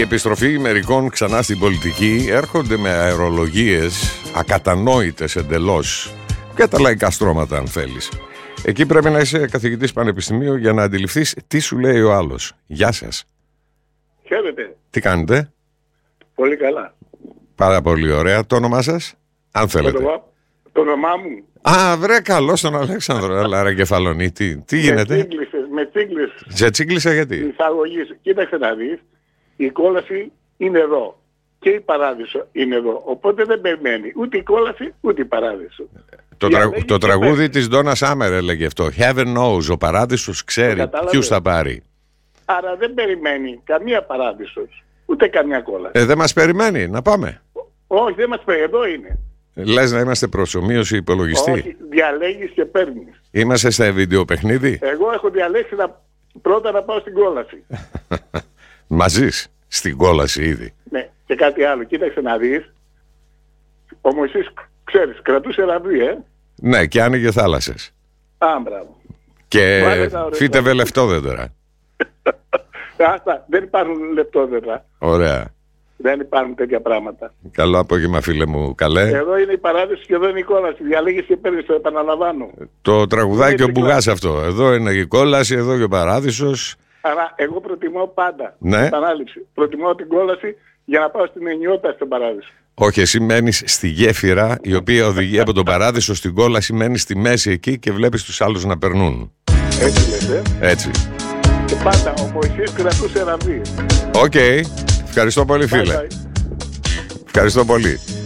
Η επιστροφή μερικών ξανά στην πολιτική έρχονται με αερολογίες ακατανόητες εντελώς και τα λαϊκά στρώματα, αν θέλεις. Εκεί πρέπει να είσαι καθηγητής πανεπιστημίου για να αντιληφθείς τι σου λέει ο άλλος. Γεια σας. Χαίρετε. Τι κάνετε? Πολύ καλά. Πάρα πολύ ωραία. Το όνομά σας, αν θέλετε. Το όνομά μου. Α, βρε, καλώς τον Αλέξανδρο. Έλα ρε Κεφαλονίτη. Τι γίνεται? Με τσίγκλισες. Σε τσίγκλισα γιατί? Εισαγωγής. Κοίταξε να δεις. Η κόλαση είναι εδώ. Και η παράδεισο είναι εδώ. Οπότε δεν περιμένει ούτε η κόλαση ούτε η παράδεισο. Το τραγούδι της Ντόνα Σάμερ έλεγε αυτό. Heaven knows. Ο παράδεισος ξέρει ποιους θα πάρει. Άρα δεν περιμένει καμία παράδεισος. Ούτε καμία κόλαση. Δεν μας περιμένει. Να πάμε. Όχι, δεν μας περιμένει. Εδώ είναι. Λες να είμαστε προσομοίωση υπολογιστή? Όχι, διαλέγεις και παίρνεις. Είμαστε στα βιντεοπαιχνίδι. Εγώ έχω διαλέξει πρώτα να πάω στην κόλαση. Μαζείς στην κόλαση ήδη. Ναι, και κάτι άλλο. Κοίταξε να δεις. Ο Μωυσής, ξέρεις, κρατούσε ραβδί, Ναι, και άνοιγε θάλασσες. Μπράβο. Και φύτευε λεφτόδεντρα. Άστα, δεν υπάρχουν λεπτόδεντρα. Ωραία. Δεν υπάρχουν τέτοια πράγματα. Καλό απόγευμα, φίλε μου. Καλέ. Εδώ είναι η παράδειση και εδώ είναι η κόλαση. Διαλέγεις και παίρνεις, το επαναλαμβάνω. Το τραγουδάει και ο Μπουγάς αυτό. Εδώ είναι η κόλαση, εδώ και ο παράδεισος. Άρα εγώ προτιμώ πάντα την επανάληψη. Προτιμώ την κόλαση για να πάω στην ενιότητα στον παράδεισο. Όχι, εσύ μένεις στη γέφυρα η οποία οδηγεί από τον παράδεισο στην κόλαση, μένεις στη μέση εκεί και βλέπεις τους άλλους να περνούν. Έτσι λέτε. Έτσι. Και πάντα ο Μωυσής κρατούσε ραβδί. Οκ. Ευχαριστώ πολύ, φίλε. Bye bye. Ευχαριστώ πολύ.